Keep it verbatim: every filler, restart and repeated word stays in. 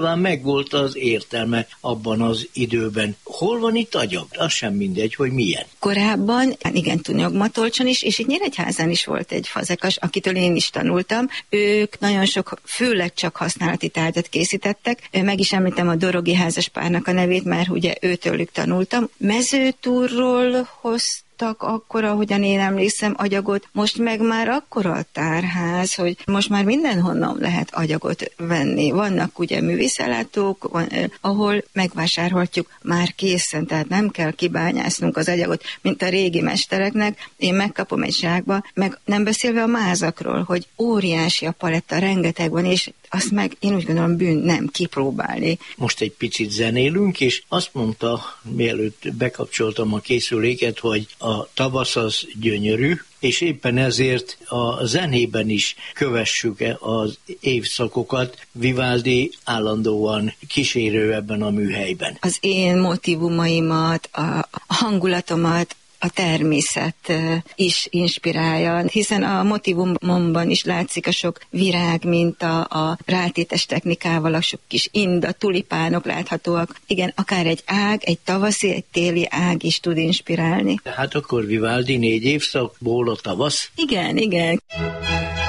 Megvolt az értelme abban az időben. Hol van itt agyag? Az sem mindegy, hogy milyen. Korábban, igen, Tunyogmatolcson is, és itt Nyíregyházán is volt egy fazekas, akitől én is tanultam. Ők nagyon sok, főleg csak használati tárgyat készítettek. Meg is említem a Dorogi házaspárnak a nevét, mert ugye őtőlük tanultam. Mezőtúrról hoztam akkor, ahogyan én emlékszem, agyagot. Most meg már akkora a tárház, hogy most már mindenhonnan lehet agyagot venni. Vannak ugye művészellátók, van, eh, ahol megvásárolhatjuk már készen, tehát nem kell kibányásznunk az agyagot, mint a régi mestereknek. Én megkapom egy zsákba, meg nem beszélve a mázakról, hogy óriási a paletta, rengeteg van, és azt meg én úgy gondolom bűn nem kipróbálni. Most egy picit zenélünk, és azt mondta, mielőtt bekapcsoltam a készüléket, hogy a tavasz az gyönyörű, és éppen ezért a zenében is kövessük az évszakokat. Vivaldi állandóan kísérő ebben a műhelyben. Az én motívumaimat, a hangulatomat a természet is inspirálja, hiszen a motivumomban is látszik a sok virág, mint a, a rátétes technikával, a sok kis inda, tulipánok láthatóak. Igen, akár egy ág, egy tavaszi, egy téli ág is tud inspirálni. Tehát akkor Vivaldi négy évszakból a tavasz? Igen, igen.